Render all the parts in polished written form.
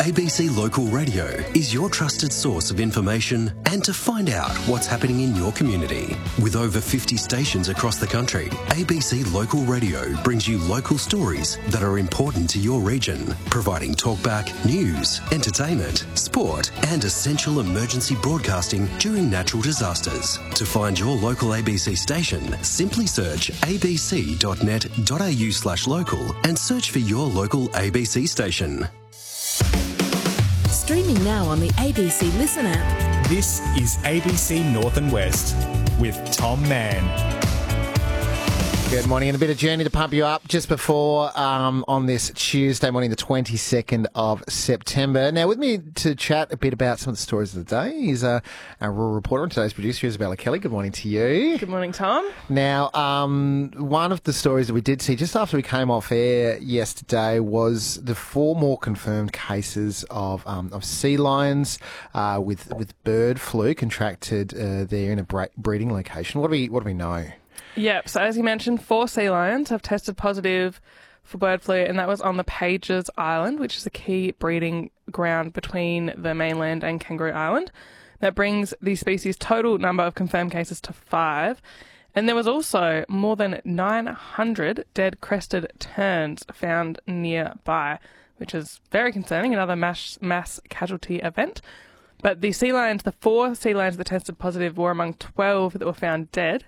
ABC Local Radio is your trusted source of information and to find out what's happening in your community. With over 50 stations across the country, ABC Local Radio brings you local stories that are important to your region, providing talkback, news, entertainment, sport and essential emergency broadcasting during natural disasters. To find your local ABC station, simply search abc.net.au/local and search for your local ABC station. Streaming now on the ABC Listen app. This is ABC North and West with Tom Mann. Good morning, and a bit of journey to pump you up just before on this Tuesday morning, the 22nd of September. Now, with me to chat a bit about some of the stories of the day is our rural reporter and today's producer, Isabella Kelly. Good morning to you. Good morning, Tom. Now, one of the stories that we did see just after we came off air yesterday was the 4 more confirmed cases of sea lions with bird flu contracted there in a breeding location. What do we know? Yep, so as you mentioned, 4 sea lions have tested positive for bird flu, and that was on the Pages Island, which is a key breeding ground between the mainland and Kangaroo Island. That brings the species' total number of confirmed cases to 5. And there was also more than 900 dead crested terns found nearby, which is very concerning, another mass casualty event. But the 4 sea lions that tested positive were among 12 that were found dead.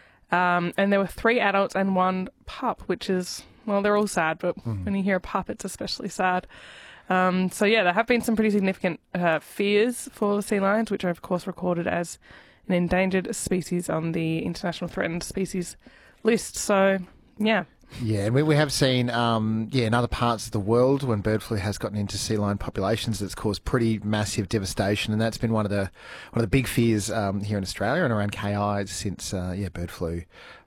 And there were 3 adults and 1 pup, which is, well, they're all sad, but when you hear a pup, it's especially sad. So, yeah, there have been some pretty significant fears for sea lions, which are, of course, recorded as an endangered species on the International Threatened Species list. So, yeah. Yeah, and we have seen, in other parts of the world when bird flu has gotten into sea lion populations, it's caused pretty massive devastation, and that's been one of the big fears here in Australia and around KI since bird flu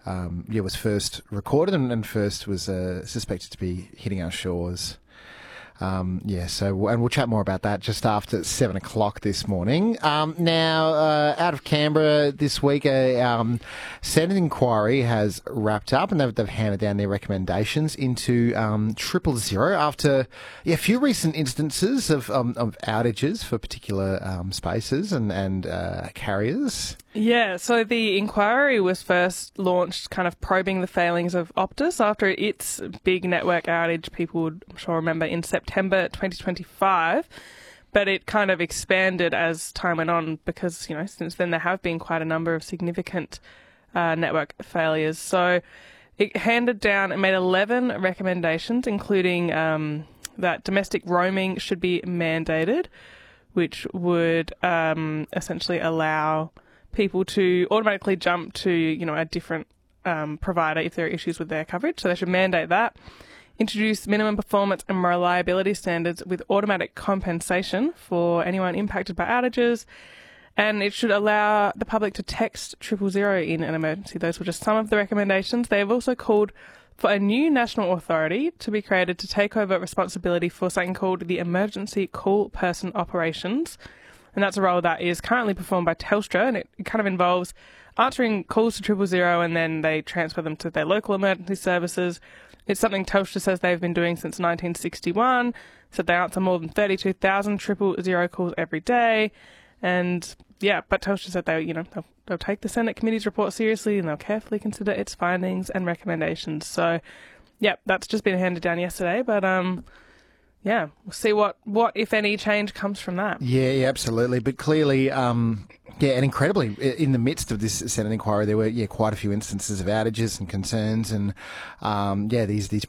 was first recorded and first was suspected to be hitting our shores. And we'll chat more about that just after 7 o'clock this morning. Now, out of Canberra this week, a Senate inquiry has wrapped up, and they've handed down their recommendations into 000 after a few recent instances of outages for particular spaces and carriers. Yeah, so the inquiry was first launched kind of probing the failings of Optus after its big network outage, people would, I'm sure, remember, in September 2025. But it kind of expanded as time went on because, since then there have been quite a number of significant network failures. So it made 11 recommendations, including that domestic roaming should be mandated, which would essentially allow people to automatically jump to, a different provider if there are issues with their coverage. So they should mandate that. Introduce minimum performance and reliability standards with automatic compensation for anyone impacted by outages. And it should allow the public to text 000 in an emergency. Those were just some of the recommendations. They have also called for a new national authority to be created to take over responsibility for something called the Emergency Call Person Operations. And that's a role that is currently performed by Telstra, and it kind of involves answering calls to 000 and then they transfer them to their local emergency services. It's something Telstra says they've been doing since 1961, so they answer more than 32,000 000 calls every day. And yeah, but Telstra said they'll take the Senate committee's report seriously and they'll carefully consider its findings and recommendations. So yeah, that's just been handed down yesterday, but we'll see what if any change comes from that. Yeah, absolutely. But clearly, and incredibly, in the midst of this Senate inquiry, there were quite a few instances of outages and concerns, and these